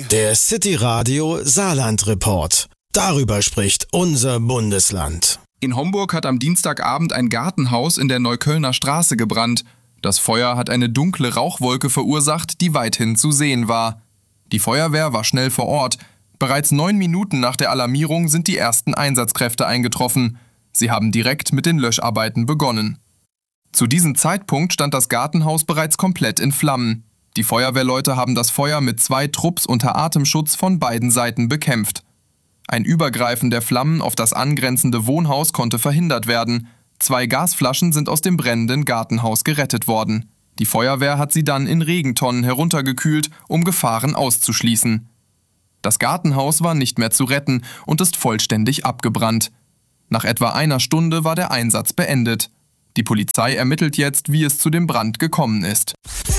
Der City Radio Saarland Report. Darüber spricht unser Bundesland. In Homburg hat am Dienstagabend ein Gartenhaus in der Neuköllner Straße gebrannt. Das Feuer hat eine dunkle Rauchwolke verursacht, die weithin zu sehen war. Die Feuerwehr war schnell vor Ort. Bereits 9 Minuten nach der Alarmierung sind die ersten Einsatzkräfte eingetroffen. Sie haben direkt mit den Löscharbeiten begonnen. Zu diesem Zeitpunkt stand das Gartenhaus bereits komplett in Flammen. Die Feuerwehrleute haben das Feuer mit 2 Trupps unter Atemschutz von beiden Seiten bekämpft. Ein Übergreifen der Flammen auf das angrenzende Wohnhaus konnte verhindert werden. 2 Gasflaschen sind aus dem brennenden Gartenhaus gerettet worden. Die Feuerwehr hat sie dann in Regentonnen heruntergekühlt, um Gefahren auszuschließen. Das Gartenhaus war nicht mehr zu retten und ist vollständig abgebrannt. Nach etwa einer Stunde war der Einsatz beendet. Die Polizei ermittelt jetzt, wie es zu dem Brand gekommen ist.